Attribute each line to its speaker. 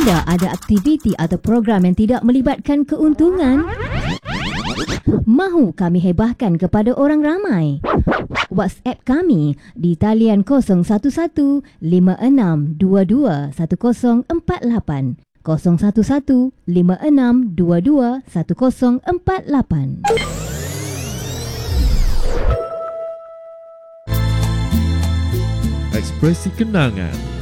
Speaker 1: anda ada aktiviti atau program yang tidak melibatkan keuntungan? Mahu kami hebahkan kepada orang ramai? WhatsApp kami di talian 011 5622 1048 011 5622 1048.
Speaker 2: Ekspresi kenangan